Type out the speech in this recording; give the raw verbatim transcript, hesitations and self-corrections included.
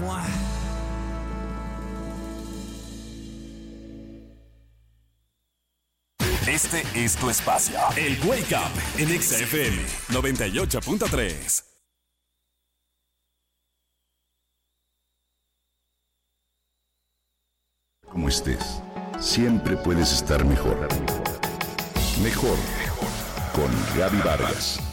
moi. Este es tu espacio. El Wake Up en Exa F M noventa y ocho punto tres. Como estés, siempre puedes estar mejor. Mejor con Gaby Vargas.